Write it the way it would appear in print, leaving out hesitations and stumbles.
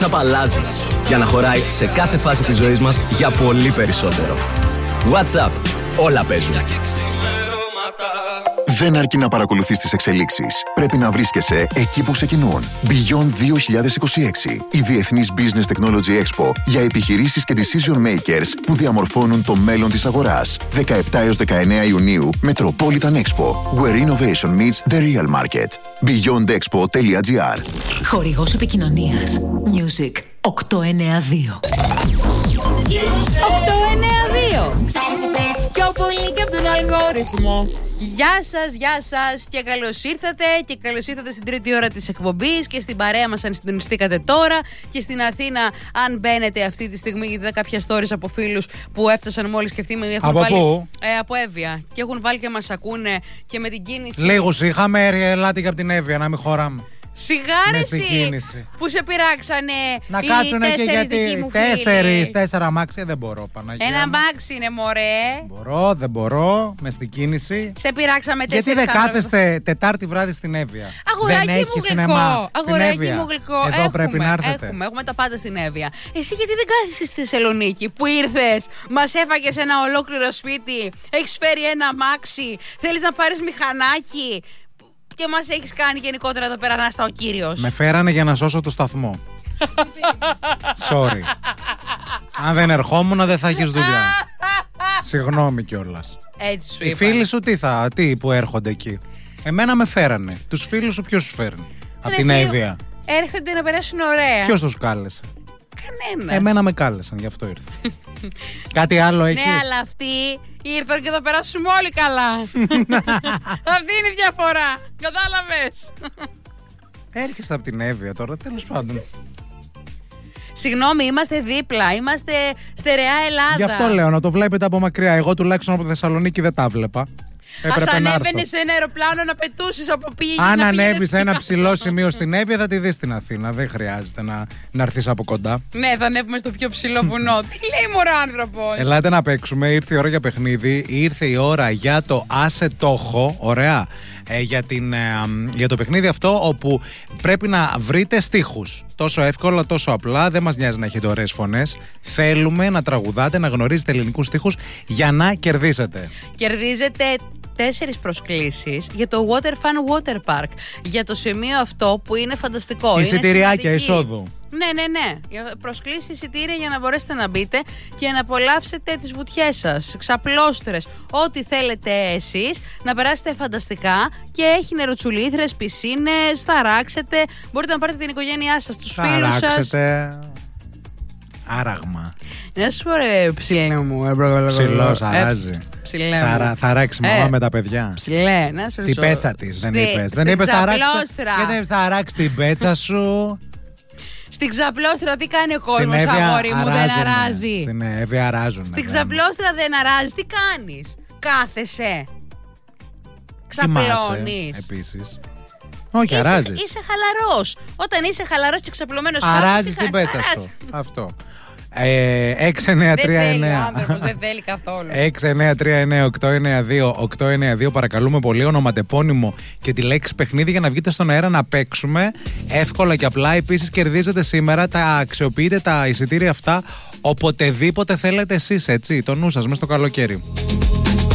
WhatsApp αλλάζει για να χωράει σε κάθε φάση της ζωής μας για πολύ περισσότερο. WhatsApp. Όλα παίζουν. Δεν αρκεί να παρακολουθείς τις εξελίξεις. Πρέπει να βρίσκεσαι εκεί που ξεκινούν. Beyond 2026. Η Διεθνής Business Technology Expo για επιχειρήσεις και decision makers που διαμορφώνουν το μέλλον της αγοράς. 17 έως 19 Ιουνίου, Metropolitan Expo. Where innovation meets the real market. BeyondExpo.gr. Χορηγός επικοινωνίας. Music 892. 892. Πιο πολύ και από τον αλγόριθμο. Γεια σας και καλώς ήρθατε και καλώς ήρθατε στην τρίτη ώρα της εκπομπής και στην παρέα μας αν συντονιστήκατε τώρα και στην Αθήνα αν μπαίνετε αυτή τη στιγμή, γιατί είδα κάποια stories από φίλους που έφτασαν μόλις και αυτοί από βάλει, πού? Από Εύβοια και έχουν βάλει και μας ακούνε και με την κίνηση. Λίγους είχαμε, ελάτε και από την Εύβοια να μην χωράμε. Σιγάρεση που σε πειράξανε. Να κάτσουνε και γιατί 4 αμάξια δεν μπορώ, Παναγία. Ένα αμάξι είναι, μωρέ. Δεν μπορώ, μες στην κίνηση. Σε πειράξαμε 4 γιατί δεν κάθεστε Τετάρτη βράδυ στην Εύβοια? Αγοράκι δεν έχει σινεμά στην Εύβοια? Μου γλυκό. Εδώ πρέπει να έρθετε. Έχουμε τα πάντα στην Εύβοια. Εσύ γιατί δεν κάθεσαι στη Θεσσαλονίκη που ήρθες, μας έφαγες ένα ολόκληρο σπίτι, έχεις φέρει ένα αμάξι, θέλεις να πάρεις μηχανάκι και μας έχεις κάνει γενικότερα εδώ πέρα να είστε ο κύριος? Με φέρανε για να σώσω το σταθμό. Sorry. Αν δεν ερχόμουν δεν θα έχεις δουλειά. Συγγνώμη κιόλας. Έτσι σου είπα. Οι φίλοι σου τι που έρχονται εκεί? Εμένα με φέρανε. Τους φίλους σου ποιος σου φέρνει? Από την Εύβοια. Έρχονται να περάσουν ωραία. Ποιος τους κάλεσε? Κανένα. Εμένα με κάλεσαν, γι' αυτό ήρθα. Κάτι άλλο έχει? Ναι, αλλά αυτοί ήρθαν και θα περάσουμε όλοι καλά. Αυτή είναι η διαφορά. Κατάλαβες? Έρχεσαι από την Εύβοια τώρα, τέλος πάντων. Συγγνώμη, είμαστε δίπλα. Είμαστε στερεά Ελλάδα. Γι' αυτό λέω να το βλέπετε από μακριά. Εγώ τουλάχιστον από Θεσσαλονίκη δεν τα βλέπα. Ας ανέβαινες σε ένα αεροπλάνο να πετούσεις από πήγαινε. Αν ανέβεις σε ένα ψηλό σημείο στην Εύβοια θα τη δεις στην Αθήνα. Δεν χρειάζεται να έρθεις από κοντά. Ναι, θα ανέβουμε στο πιο ψηλό βουνό. Τι λέει μωρό άνθρωπος? Ελάτε να παίξουμε. Ήρθε η ώρα για παιχνίδι. Ήρθε η ώρα για το άσε το έχω. Ωραία. Για το παιχνίδι αυτό όπου πρέπει να βρείτε στίχους. Τόσο εύκολα, τόσο απλά. Δεν μας νοιάζει να έχετε ωραίες φωνές. Θέλουμε να τραγουδάτε, να γνωρίζετε ελληνικούς στίχους για να κερδίσετε. Κερδίζετε 4 προσκλήσεις για το Water Fun Water Park. Για το σημείο αυτό που είναι φανταστικό. Εισιτηριάκια εισόδου. Ναι. Προσκλήσεις εισιτήρια για να μπορέσετε να μπείτε και να απολαύσετε τις βουτιές σας, ξαπλώστρες, ό,τι θέλετε εσείς, να περάσετε φανταστικά και έχει νεροτσουλήθρες, πισίνες, θα ράξετε, μπορείτε να πάρετε την οικογένειά σας, τους φίλους σας. Άραγμα. Να σου πω ρε ψηλέ μου. Ψηλός, αράζει. Θα ράξει μαμά με τα παιδιά. Ψηλέ, να σου πω. Την πέτσα της δεν είπες? Δεν είπες θα ράξει την πέτσα σου? Στην ξαπλώστρα τι κάνει ο κόσμος, αγόρι μου? Δεν αράζει. Στην Εύβοια αράζουν. Στην ξαπλώστρα δεν αράζει. Τι κάνεις? Κάθεσαι, ξαπλώνεις επίσης? Όχι, αράζει. Είσαι χαλαρός. Όταν είσαι χαλαρός και ξαπλωμένος, αράζει την πέτσα σου. Αυτό. 6-9-3-9. Δεν θέλει καθόλου. 6-9-3-9-8-9-2-8-9-2. Παρακαλούμε πολύ, ονοματεπώνυμο και τη λέξη παιχνίδι για να βγείτε στον αέρα να παίξουμε. Εύκολα και απλά. Επίσης κερδίζετε σήμερα, τα αξιοποιείτε τα εισιτήρια αυτά οποτεδήποτε θέλετε εσείς, έτσι. Το νου σας, μες στο καλοκαίρι.